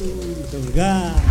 Muito obrigado.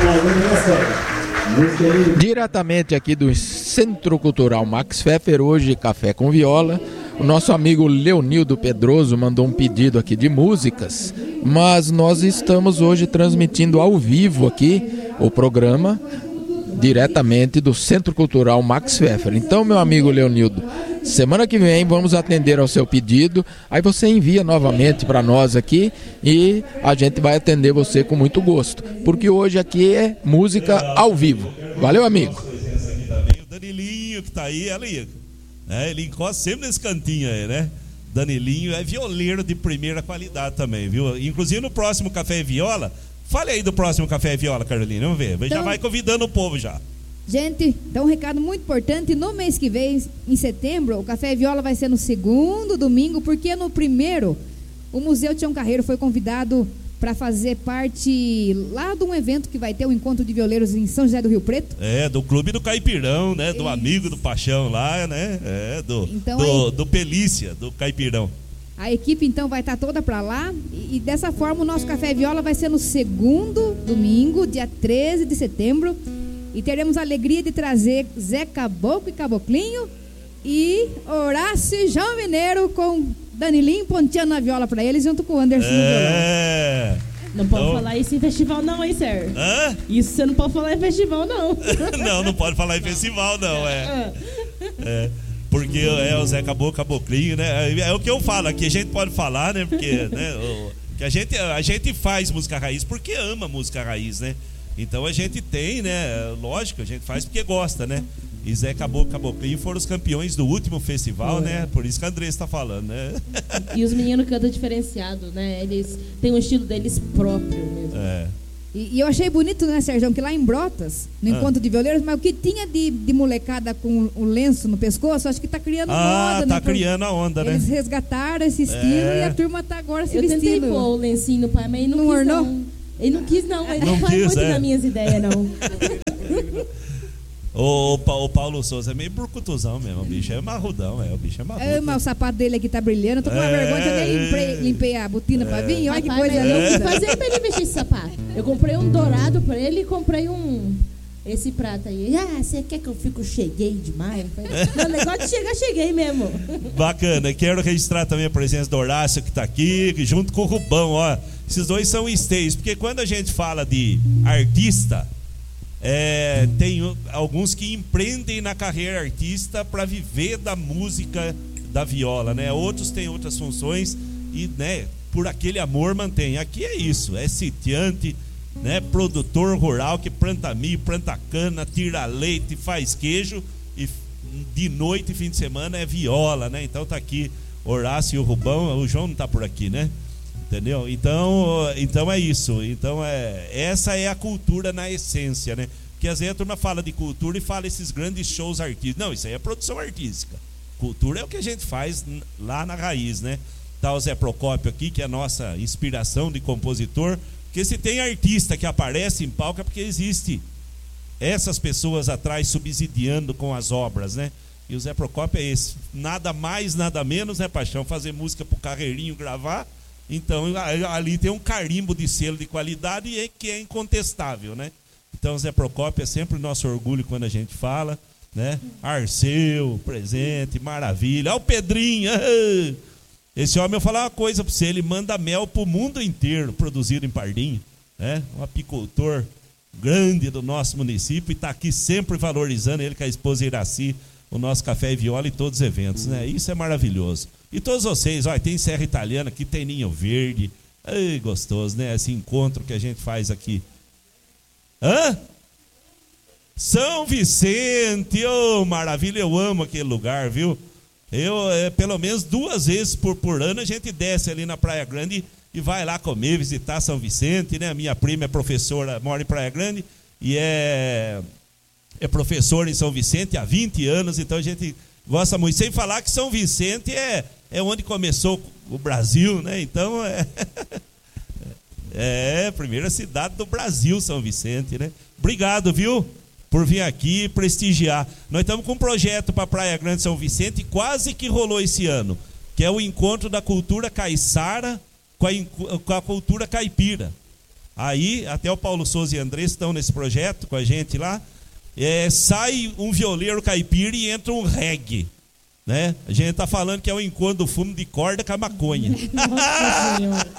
Diretamente aqui do Centro Cultural Max Pfeffer, hoje Café com Viola. O nosso amigo Leonildo Pedroso mandou um pedido aqui de músicas, mas nós estamos hoje transmitindo ao vivo aqui o programa diretamente do Centro Cultural Max Pfeffer. Então, meu amigo Leonildo, semana que vem vamos atender ao seu pedido, aí você envia novamente para nós aqui e a gente vai atender você com muito gosto, porque hoje aqui é música ao vivo. Valeu, amigo. O Danilinho que tá aí, ele encosta sempre nesse cantinho aí, né? Danilinho é violeiro de primeira qualidade também, viu? Inclusive no próximo Café e Viola, fale aí do próximo Café e Viola, Carolina, vamos ver. Então, já vai convidando o povo já. Gente, então um recado muito importante, no mês que vem, em setembro, o Café e Viola vai ser no segundo domingo, porque no primeiro, o Museu Tião Carreiro foi convidado para fazer parte lá de um evento que vai ter, um encontro de violeiros em São José do Rio Preto. Do Clube do Caipirão, né? Do amigo do Paixão lá, né? Do Pelícia, do Caipirão. A equipe então vai estar toda para lá e dessa forma o nosso Café e Viola vai ser no segundo domingo, dia 13 de setembro, e teremos a alegria de trazer Zé Caboclo e Caboclinho e Horácio e João Mineiro com Danilinho ponteando na viola para eles junto com o Anderson no violão. Não pode falar isso em festival não, hein, Sérgio? Isso você não pode falar em festival não. Não pode falar em festival não, porque o Zé Caboclinho, né? É o que eu falo aqui, a gente pode falar, né? Porque que a gente faz música raiz porque ama música raiz, né? Então a gente tem, né? Lógico, a gente faz porque gosta, né? E Zé Caboclinho foram os campeões do último festival, né? Por isso que a Andressa está falando, né? E os meninos cantam diferenciado, né? Eles têm um estilo deles próprio mesmo. E eu achei bonito, né, Sérgio, que lá em Brotas, no encontro de violeiros, mas o que tinha de molecada com o lenço no pescoço, acho que tá criando moda, né? Tá criando a onda, né? Eles resgataram esse estilo e a turma tá agora se vestindo. Eu tentei pôr o lencinho no pai, mas ele não quis ornou? não. Ele não quis não, ele não faz muito nas minhas ideias não. O Paulo Souza é meio burcutuzão mesmo, o bicho é marrudão, o bicho é marrudão. Mas o sapato dele aqui tá brilhando, eu tô com uma vergonha que eu nem limpei a botina pra vir, olha que coisa linda. Eu fazer pra ele vestir esse sapato. Eu comprei um dourado pra ele e comprei esse prata aí. Você quer que eu fique cheguei demais? O negócio de cheguei mesmo. Bacana, quero registrar também a presença do Horácio que tá aqui, junto com o Rubão, ó. Esses dois são estays, porque quando a gente fala de artista, tem alguns que empreendem na carreira artista para viver da música da viola, né? Outros têm outras funções e, né, por aquele amor mantém. Aqui é isso, é sitiante, né? Produtor rural que planta milho, planta cana, tira leite, faz queijo e de noite e fim de semana é viola, né? Então tá aqui Horácio e o Rubão, o João não tá por aqui, né? Entendeu? Então é isso. Então essa é a cultura na essência, né? Porque às vezes a turma fala de cultura e fala esses grandes shows artísticos. Não, isso aí é produção artística. Cultura é o que a gente faz lá na raiz, né? Tá o Zé Procópio aqui, que é a nossa inspiração de compositor. Porque se tem artista que aparece em palco é porque existe essas pessoas atrás subsidiando com as obras, né? E o Zé Procópio é esse. Nada mais, nada menos, né, Paixão? Fazer música pro Carreirinho gravar. Então ali tem um carimbo de selo de qualidade e que é incontestável, né? Então o Zé Procópio é sempre o nosso orgulho quando a gente fala, né? Arceu, presente, maravilha. Olha o Pedrinho. Esse homem, eu vou falar uma coisa para você, ele manda mel pro mundo inteiro, produzido em Pardinho, né? Um apicultor grande do nosso município e está aqui sempre valorizando, ele com a esposa Iraci, o nosso Café e Viola e todos os eventos, né? Isso é maravilhoso. E todos vocês, ó, tem Serra Italiana aqui, tem Ninho Verde. Ai, gostoso, né? Esse encontro que a gente faz aqui. São Vicente, maravilha, eu amo aquele lugar, viu? Pelo menos 2 vezes por ano a gente desce ali na Praia Grande e vai lá comer, visitar São Vicente, né? A minha prima é professora, mora em Praia Grande e é professora em São Vicente há 20 anos, então a gente gosta muito. Sem falar que São Vicente é onde começou o Brasil, né? Então a primeira cidade do Brasil, São Vicente, né? Obrigado, viu? Por vir aqui prestigiar. Nós estamos com um projeto para Praia Grande São Vicente, quase que rolou esse ano, que é o encontro da cultura caiçara com a cultura caipira. Aí, até o Paulo Souza e André estão nesse projeto com a gente lá. Sai um violeiro caipira e entra um reggae, né? A gente está falando que é o encontro do fumo de corda com a maconha. Nossa Senhora.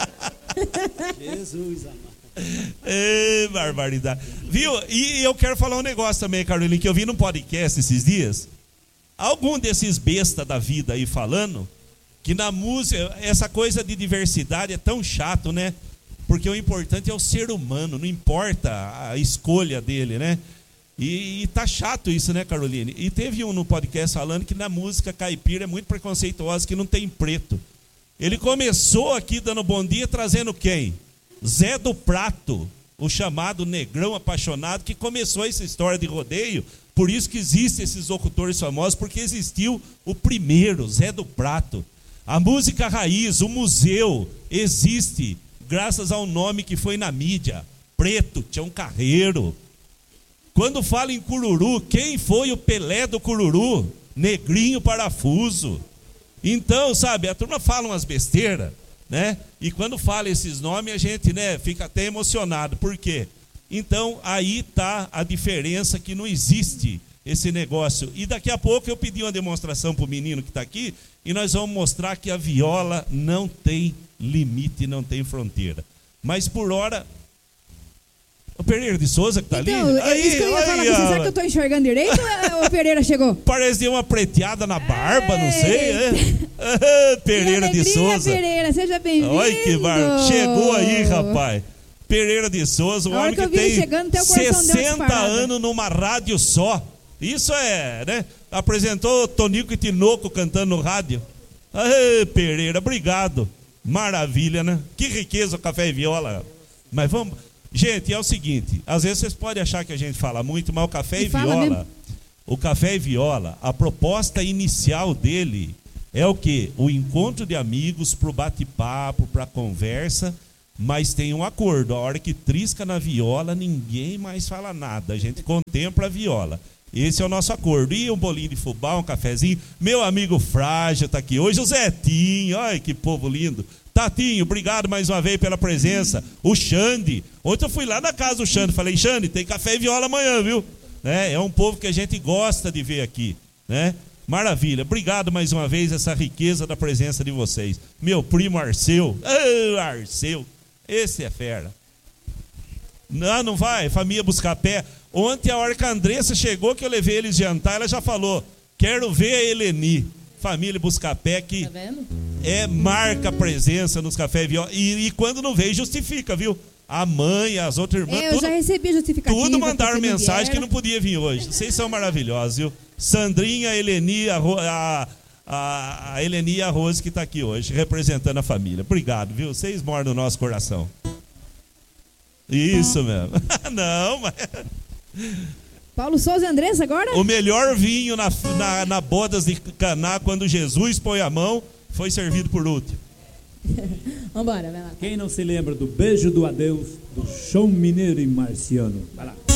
Jesus amado. Barbaridade. Viu? E eu quero falar um negócio também, Carolina, que eu vi num podcast esses dias. Algum desses bestas da vida aí falando que na música, essa coisa de diversidade é tão chato, né? Porque o importante é o ser humano, não importa a escolha dele, né? E tá chato isso, né, Caroline? E teve um no podcast falando que na música caipira é muito preconceituosa, que não tem preto. Ele começou aqui dando bom dia trazendo quem? Zé do Prato, o chamado negrão apaixonado, que começou essa história de rodeio. Por isso que existem esses locutores famosos, porque existiu o primeiro, Zé do Prato. A música raiz, o museu, existe graças ao nome que foi na mídia. Preto, Tião Carreiro. Quando fala em Cururu, quem foi o Pelé do Cururu? Negrinho Parafuso. Então, sabe, a turma fala umas besteiras, né? E quando fala esses nomes, a gente, né, fica até emocionado. Por quê? Então, aí está a diferença, que não existe esse negócio. E daqui a pouco eu pedi uma demonstração para o menino que está aqui, e nós vamos mostrar que a viola não tem limite, não tem fronteira. Mas por hora... O Pereira de Souza que está ali? Então, é isso que eu ia falar. Você será que eu estou enxergando direito ou o Pereira chegou? Parece uma preteada na barba, não sei. Pereira de Souza. Pereira, seja bem-vindo. Olha que barba. Chegou aí, rapaz. Pereira de Souza, um homem que tem chegando, 60 anos numa rádio só. Isso é, né? Apresentou Tonico e Tinoco cantando no rádio. Pereira, obrigado. Maravilha, né? Que riqueza o Café e Viola. Mas vamos... Gente, é o seguinte, às vezes vocês podem achar que a gente fala muito, mas o Café e Viola, o Café e Viola, a proposta inicial dele é o quê? O encontro de amigos para o bate-papo, para a conversa, mas tem um acordo, a hora que trisca na viola, ninguém mais fala nada, a gente contempla a viola. Esse é o nosso acordo. E um bolinho de fubá, um cafezinho. Meu amigo Frágil está aqui hoje, o Zetinho, olha que povo lindo. Tatinho, obrigado mais uma vez pela presença. O Xande. Ontem eu fui lá na casa do Xande. Falei, Xande, tem café e viola amanhã, viu? É um povo que a gente gosta de ver aqui, né? Maravilha. Obrigado mais uma vez, essa riqueza da presença de vocês. Meu primo Arceu. Arceu. Esse é fera. Não vai. Família Buscapé. Ontem, a hora que a Andressa chegou, que eu levei eles jantar, ela já falou, quero ver a Eleni. Família Buscapé, que tá vendo? Marca a presença nos Café e Viola. E quando não veio, justifica, viu? A mãe, as outras irmãs. Eu já recebi justificativa. Tudo mandaram mensagem que não podia vir hoje. Vocês são maravilhosos, viu? Sandrinha, a Eleni, a Eleni e a Rose que está aqui hoje, representando a família. Obrigado, viu? Vocês moram no nosso coração. Isso mesmo. Não, mas... Paulo Souza e Andressa agora? O melhor vinho na bodas de Caná, quando Jesus põe a mão, foi servido por último. Vambora, vai lá. Quem não se lembra do beijo do adeus do Chão Mineiro e Marciano? Vai lá.